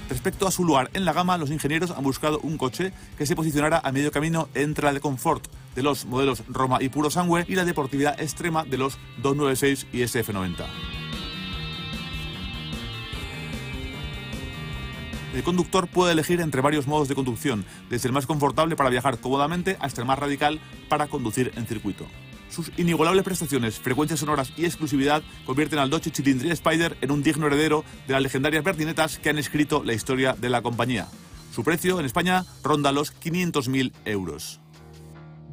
Respecto a su lugar en la gama, los ingenieros han buscado un coche que se posicionara a medio camino entre la de confort de los modelos Roma y Puro Sangue y la deportividad extrema de los 296 y SF90. El conductor puede elegir entre varios modos de conducción, desde el más confortable para viajar cómodamente hasta el más radical para conducir en circuito. Sus inigualables prestaciones, frecuencias sonoras y exclusividad convierten al Dodge Challenger Spyder en un digno heredero de las legendarias berlinetas que han escrito la historia de la compañía. Su precio en España ronda los 500.000 euros.